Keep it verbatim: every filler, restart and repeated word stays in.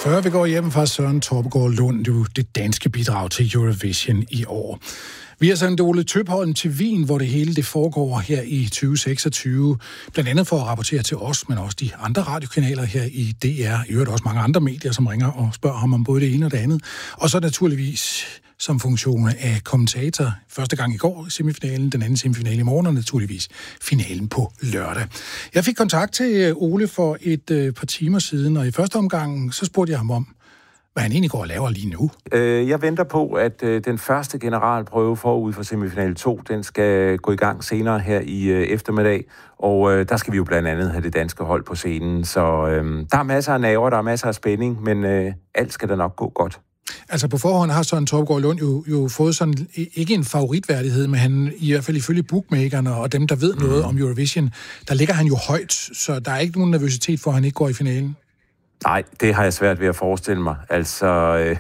før vi går hjem fra Søren Torpegaard Lund, du det danske bidrag til Eurovision i år. Vi har sendt Ole Tøpholm til Wien, hvor det hele det foregår her i tyve seksogtyve. Blandt andet for at rapportere til os, men også de andre radiokanaler her i D R. I øvrigt også mange andre medier, som ringer og spørger ham om både det ene og det andet. Og så naturligvis som funktion af kommentator. Første gang i går semifinalen, den anden semifinale i morgen, og naturligvis finalen på lørdag. Jeg fik kontakt til Ole for et par timer siden, og i første omgang så spurgte jeg ham om, hvad han egentlig går og laver lige nu. Øh, jeg venter på, at øh, den første generalprøve forud for semifinale to, den skal gå i gang senere her i øh, eftermiddag, og øh, der skal vi jo blandt andet have det danske hold på scenen, så øh, der er masser af nerver, der er masser af spænding, men øh, alt skal da nok gå godt. Altså på forhånd har Søren Torpegaard Lund jo, jo fået sådan, ikke en favoritværdighed, men han i hvert fald ifølge bookmakerne og dem, der ved noget mm. om Eurovision, der ligger han jo højt, så der er ikke nogen nervøsitet for, at han ikke går i finalen. Nej, det har jeg svært ved at forestille mig. Altså, øh,